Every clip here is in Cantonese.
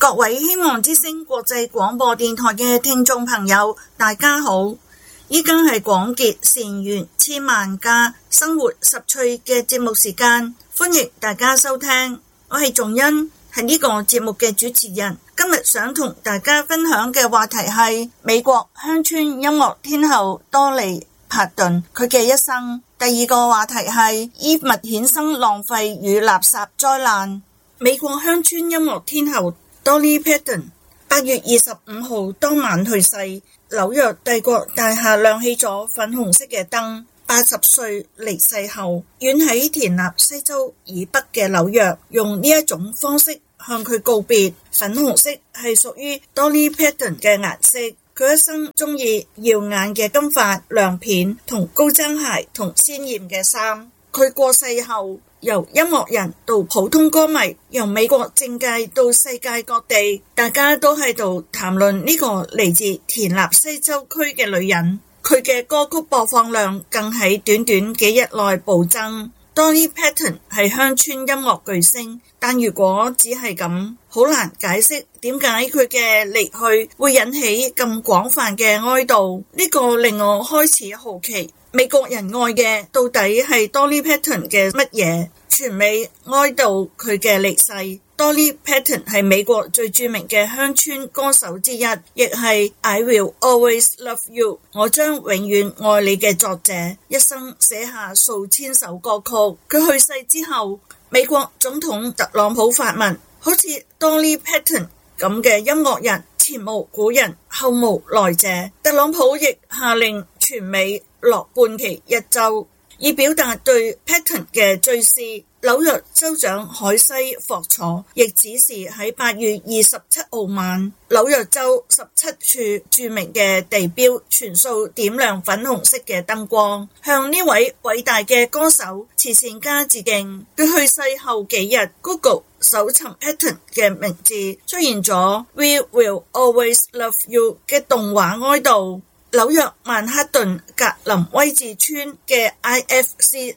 各位希望之聲國際廣播電台嘅聽眾朋友，大家好！依家係廣結善緣千萬家生活十趣嘅節目時間，歡迎大家收聽。我係仲恩，係呢個節目嘅主持人。今日想同大家分享嘅話題係美國鄉村音樂天后多莉帕頓佢嘅一生。第二個話題係衣物衍生浪費與垃圾災難。美國鄉村音樂天后Dolly Parton 8月25號當晚去世，紐約帝國大廈亮起咗粉紅色嘅燈。80歲離世後，遠喺田納西州以北嘅紐約，用呢一種方式向佢告別。粉紅色係屬於 Dolly Parton 嘅顏色。佢一生中意耀眼嘅金髮、亮片同高踭鞋同鮮豔嘅衫。佢過世後，由音樂人到普通歌迷，由美國政界到世界各地，大家都喺度談論呢個嚟自田納西州區嘅女人。佢嘅歌曲播放量更喺短短幾日內暴增。Dolly Parton 係鄉村音樂巨星，但如果只係咁，好難解釋點解佢嘅離去會引起咁廣泛嘅哀悼。呢個令我開始好奇，美國人愛嘅到底係 Dolly Parton 嘅乜嘢？全美哀悼佢嘅離世。Dolly Parton 係美國最著名嘅鄉村歌手之一，亦係 I Will Always Love You 我將永遠愛你嘅作者，一生寫下數千首歌曲。佢去世之後，美國總統特朗普發文，好似 Dolly Parton 咁嘅音樂人前無古人後無來者。特朗普亦下令全美落半旗一周，以表達對 Parton 嘅追思。紐約州長海西霍楚亦指示喺8月27號晚，紐約州17處著名嘅地標全數點亮粉紅色嘅燈光，向呢位偉大嘅歌手、慈善家致敬。佢去世後幾日， Google 搜尋 Parton 嘅名字，出現咗 We Will Always Love You 嘅動畫哀悼。紐約曼克頓格林威治村嘅 IFC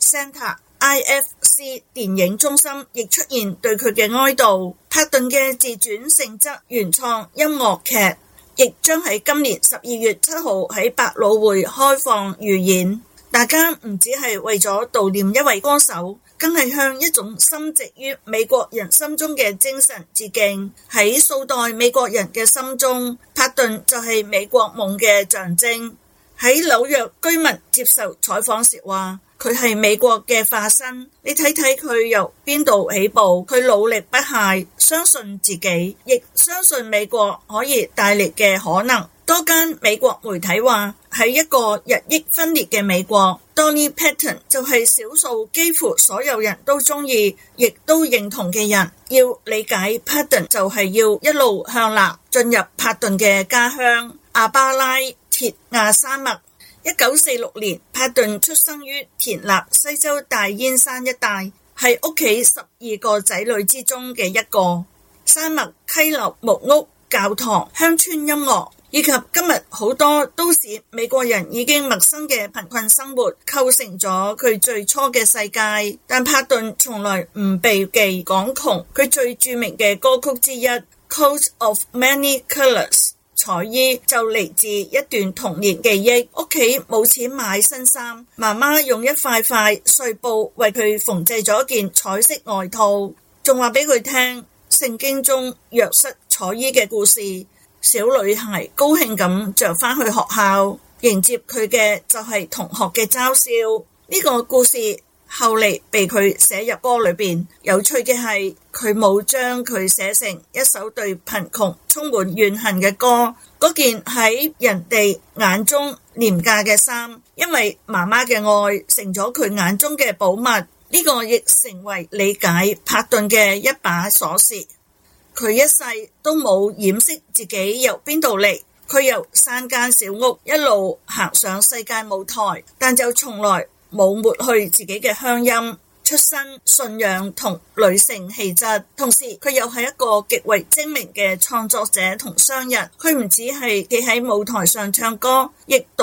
Center、IFC 電影中心亦出現對佢嘅哀悼。帕頓嘅自傳性質原創音樂劇亦將喺今年12月7號喺百老匯開放預演。大家唔只係為咗悼念一位歌手，更係向一種深植於美國人心中嘅精神致敬。喺數代美國人嘅心中，帕頓就係美國夢嘅象徵。喺紐約居民接受採訪時話，佢係美國嘅化身。你睇睇佢由邊度起步，佢努力不懈，相信自己，亦相信美國可以帶嚟嘅可能。多間美國媒體話，喺一個日益分裂嘅美國， Dolly Parton 就係少數幾乎所有人都中意亦都認同嘅人。要理解 Parton 就係要一路向南進入帕頓嘅家鄉阿巴拉鐵亞山脈。1946年，帕頓出生於田納西州大煙山一帶，係屋企12個仔女之中嘅一個。山脈、溪流、木屋、教堂、鄉村音樂，以及今日好多都市美國人已經陌生嘅貧困生活，構成咗佢最初嘅世界。但帕頓從來唔避忌講窮，佢最著名嘅歌曲之一《Coat of Many Colors》彩衣就嚟自一段童年記憶。屋企冇錢買新衫，媽媽用一塊塊碎布為佢縫製咗件彩色外套，仲話俾佢聽聖經中約瑟彩衣嘅故事。小女孩高興咁着返去學校，迎接佢嘅就係同學嘅嘲笑。呢個故事後嚟被佢寫入歌裏邊。有趣嘅係，佢冇將佢寫成一首對貧窮充滿怨恨嘅歌。嗰件喺人哋眼中廉價嘅衫，因為媽媽嘅愛成咗佢眼中嘅寶物。呢個亦成為理解帕頓嘅一把鎖匙。佢一世都冇掩飾自己由邊度嚟，佢由山間小屋一路行上世界舞台，但就從來冇抹去自己嘅鄉音、出身、信仰同女性氣質。同時佢又係一個極為精明嘅創作者同商人。佢唔只係企喺舞台上唱歌，亦懂得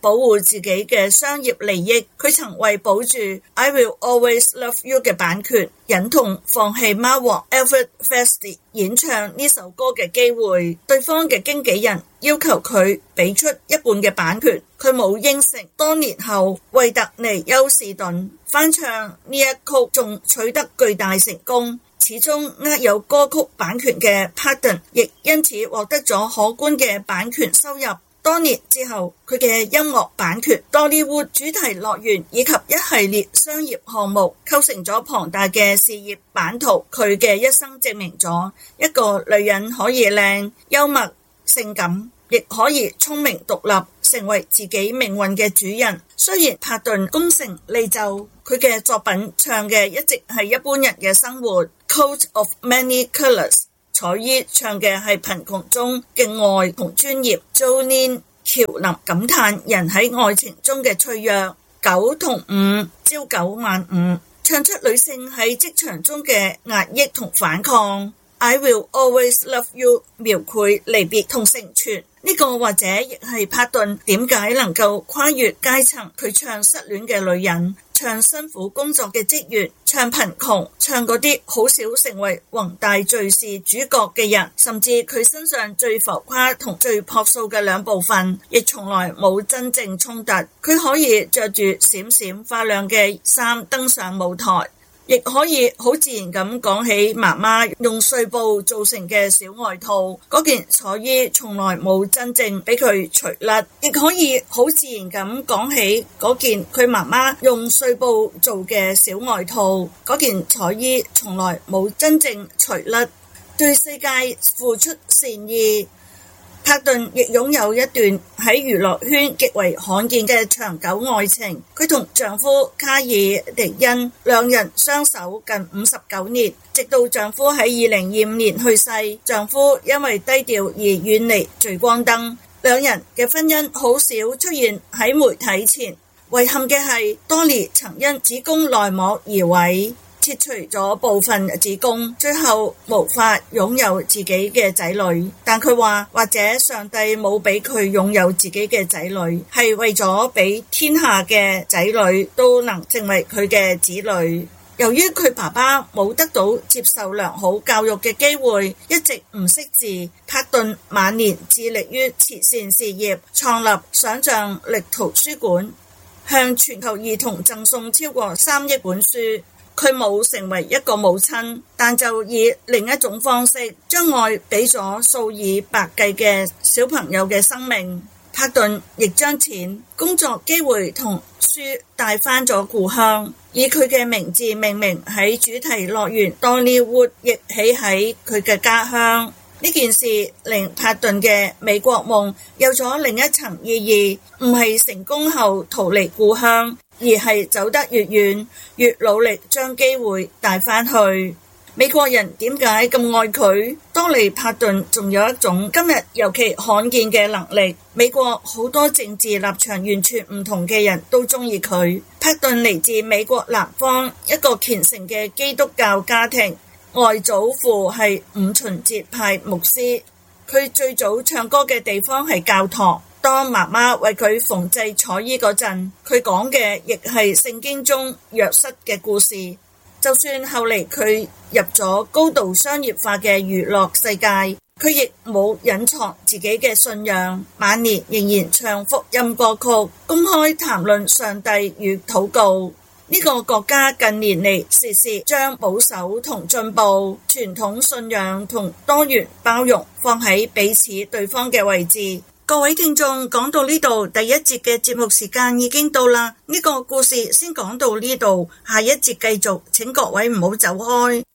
保護自己嘅商業利益。佢曾為保住 I Will Always Love You 嘅版權，忍痛放棄貓王 Elvis Presley 演唱呢首歌嘅機會。對方嘅經紀人要求佢俾出一半嘅版權，佢冇應承。多年後，惠特尼休士頓翻唱呢一曲，仲取得巨大成功。始終握有歌曲版權嘅 Parton 亦因此獲得咗可觀嘅版權收入。多年之後，佢嘅音樂版權、多利烏主題樂園以及一系列商業項目構成咗龐大嘅事業版圖。佢嘅一生證明咗一個女人可以靚、幽默、性感，亦可以聰明獨立，成為自己命運嘅主人。雖然帕頓功成利就，佢嘅作品唱嘅一直係一般人嘅生活。Coat of Many Colors， 彩衣唱嘅係貧窮中嘅愛同專業。Jolene 喬林感嘆人喺愛情中嘅脆弱。9同5朝九晚五，唱出女性喺職場中嘅壓抑同反抗。I Will Always Love You 描繪離別同成全。呢個或者亦係帕頓點解能夠跨越階層。佢唱失戀嘅女人，唱辛苦工作嘅職員，唱貧窮，唱嗰啲好少成為宏大敘事主角嘅人，甚至佢身上最浮誇同最樸素嘅兩部分，亦從來冇真正衝突。佢可以着住閃閃發亮嘅衫登上舞台，亦可以好自然咁講起媽媽用碎布做成嘅小外套，嗰件彩衣從來冇真正俾佢除甩，亦可以好自然咁講起嗰件佢媽媽用碎布做嘅小外套，嗰件彩衣從來冇真正除甩。對世界付出善意。帕頓亦擁有一段喺娛樂圈極為罕見嘅長久愛情。佢同丈夫卡爾迪恩兩人相守近59年，直到丈夫喺2025年去世。丈夫因為低調而遠離聚光燈，兩人嘅婚姻好少出現喺媒體前。遺憾嘅係，多莉曾因子宮內膜移位，切除咗部分子宮，最後無法擁有自己嘅仔女。但佢話，或者上帝冇俾佢擁有自己嘅仔女，係為咗俾天下嘅仔女都能成為佢嘅子女。由於佢爸爸冇得到接受良好教育嘅機會，一直唔識字，帕頓晚年致力於慈善事業，創立想像力圖書館，向全球兒童贈送超過3億本書。佢冇成為一個母親，但就以另一種方式將愛俾咗數以百計嘅小朋友嘅生命。帕頓亦將錢、工作機會同書帶返咗故鄉，以佢嘅名字命名喺主題樂園 Dollywood， 亦起喺佢嘅家鄉。呢件事令帕頓嘅美國夢有咗另一層意義，唔係成功後逃離故鄉，而係走得越遠，越努力將機會帶返去。美國人點解咁愛佢？多莉帕頓仲有一種今日尤其罕見嘅能力。美國好多政治立場完全唔同嘅人都中意佢。帕頓嚟自美國南方一個虔誠嘅基督教家庭，外祖父係五旬節派牧師。佢最早唱歌嘅地方係教堂。當媽媽為佢縫製彩衣嗰陣，佢講嘅亦係聖經中約瑟嘅故事。就算後嚟佢入咗高度商業化嘅娛樂世界，佢亦冇隱藏自己嘅信仰，晚年仍然唱福音歌曲，公開談論上帝與禱告。呢個國家近年嚟時時將保守同進步、傳統信仰同多元包容放喺彼此對方嘅位置。各位聽眾，講到呢度，第一節嘅節目時間已經到啦。呢個故事先講到呢度，下一節繼續，請各位唔好走開。